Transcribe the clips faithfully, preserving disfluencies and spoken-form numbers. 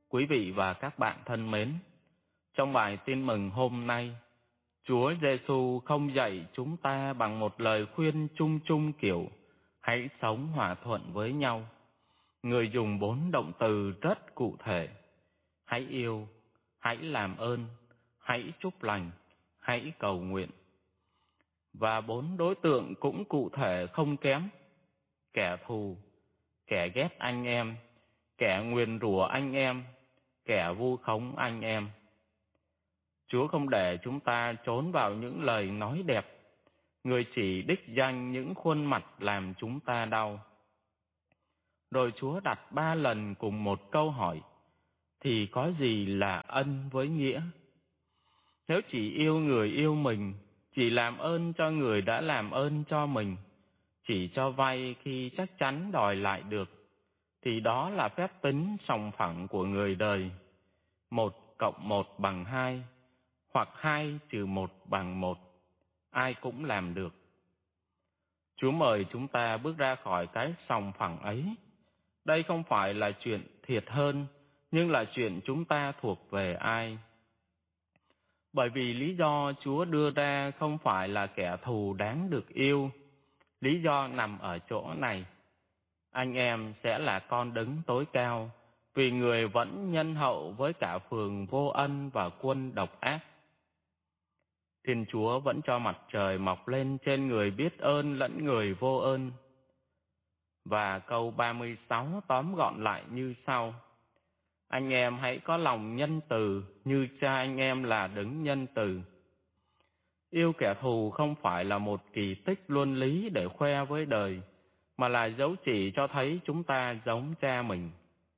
Quý vị và các bạn thân mến, trong bài tin mừng hôm nay, Chúa Giêsu không dạy chúng ta bằng một lời khuyên chung chung kiểu hãy sống hòa thuận với nhau. Người dùng bốn động từ rất cụ thể: hãy yêu, hãy làm ơn, hãy chúc lành, hãy cầu nguyện. Và bốn đối tượng cũng cụ thể không kém: kẻ thù, kẻ ghét anh em, kẻ nguyền rủa anh em, kẻ vu khống anh em. Chúa không để chúng ta trốn vào những lời nói đẹp. Người chỉ đích danh những khuôn mặt làm chúng ta đau. Rồi Chúa đặt ba lần cùng một câu hỏi: thì có gì là ân với nghĩa? Nếu chỉ yêu người yêu mình, chỉ làm ơn cho người đã làm ơn cho mình, chỉ cho vay khi chắc chắn đòi lại được, thì đó là phép tính sòng phẳng của người đời. Một cộng một bằng hai, hoặc hai trừ một bằng một, ai cũng làm được. Chúa mời chúng ta bước ra khỏi cái sòng phẳng ấy. Đây không phải là chuyện thiệt hơn, nhưng là chuyện chúng ta thuộc về ai. Bởi vì lý do Chúa đưa ra không phải là kẻ thù đáng được yêu. Lý do nằm ở chỗ này: anh em sẽ là con đấng tối cao, vì người vẫn nhân hậu với cả phường vô ân và quân độc ác. Thiên Chúa vẫn cho mặt trời mọc lên trên người biết ơn lẫn người vô ơn. Và câu ba mươi sáu tóm gọn lại như sau: anh em hãy có lòng nhân từ như cha anh em là đấng nhân từ. Yêu kẻ thù không phải là một kỳ tích luân lý để khoe với đời, mà là dấu chỉ cho thấy chúng ta giống cha mình.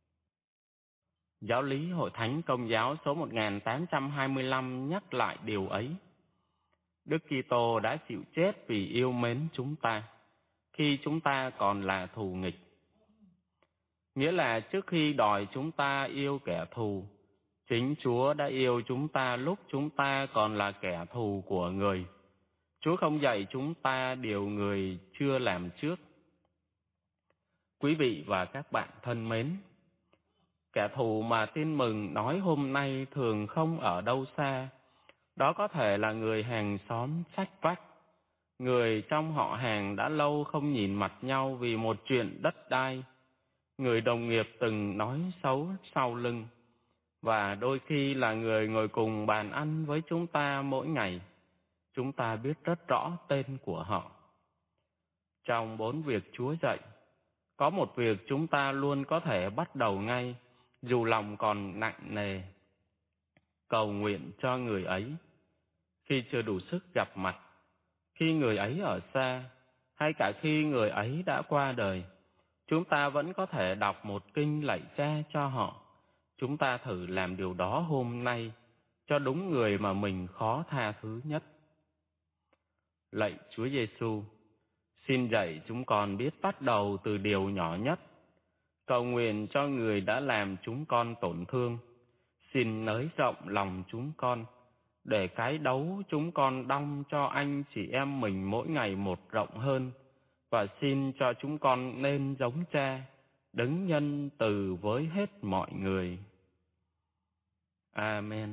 Giáo lý Hội Thánh Công giáo số một nghìn tám trăm hai mươi lăm nhắc lại điều ấy. Đức Kitô đã chịu chết vì yêu mến chúng ta, khi chúng ta còn là thù nghịch. Nghĩa là trước khi đòi chúng ta yêu kẻ thù, chính Chúa đã yêu chúng ta lúc chúng ta còn là kẻ thù của người. Chúa không dạy chúng ta điều người chưa làm trước. Quý vị và các bạn thân mến, kẻ thù mà tin mừng nói hôm nay thường không ở đâu xa. Đó có thể là người hàng xóm sách vách, người trong họ hàng đã lâu không nhìn mặt nhau vì một chuyện đất đai, người đồng nghiệp từng nói xấu sau lưng, và đôi khi là người ngồi cùng bàn ăn với chúng ta mỗi ngày. Chúng ta biết rất rõ tên của họ. Trong bốn việc Chúa dạy, có một việc chúng ta luôn có thể bắt đầu ngay, dù lòng còn nặng nề: cầu nguyện cho người ấy. Khi chưa đủ sức gặp mặt, khi người ấy ở xa, hay cả khi người ấy đã qua đời, chúng ta vẫn có thể đọc một kinh lạy Cha cho họ. Chúng ta thử làm điều đó hôm nay, cho đúng người mà mình khó tha thứ nhất. Lạy Chúa Giêsu, xin dạy chúng con biết bắt đầu từ điều nhỏ nhất. Cầu nguyện cho người đã làm chúng con tổn thương. Xin nới rộng lòng chúng con, để cái đấu chúng con đong cho anh chị em mình mỗi ngày một rộng hơn. Và xin cho chúng con nên giống Cha, đấng nhân từ với hết mọi người. Amen.